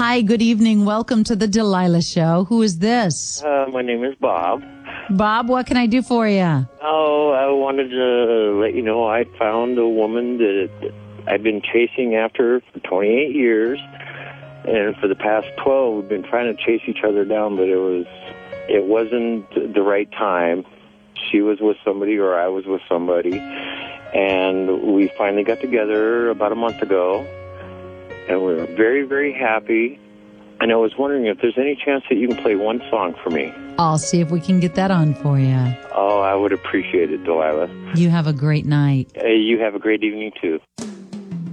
Hi, good evening. Welcome to the Delilah Show. Who is this? My name is Bob. Bob, what can I do for you? Oh, I wanted to let you know I found a woman that I've been chasing after for 28 years. And for the past 12, we've been trying to chase each other down, but it wasn't the right time. She was with somebody or I was with somebody. And we finally got together about a month ago. And we were very, very happy. And I was wondering if there's any chance that you can play one song for me. I'll see if we can get that on for you. Oh, I would appreciate it, Delilah. You have a great night. You have a great evening, too.